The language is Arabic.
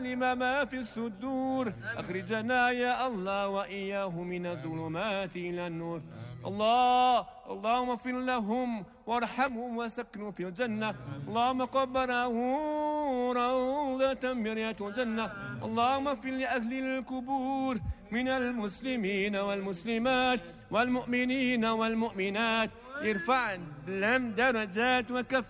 لما ما في الصدور أخرجنا يا الله وإياه من الظلمات إلى النور اللهم اغفر لهم وارحمهم وسكنوا في الجنة اللهم قبره روضة من رياض الجنة اللهم اغفر لأهل القبور من المسلمين والمسلمات والمؤمنين والمؤمنات ارفع لهم درجات وكف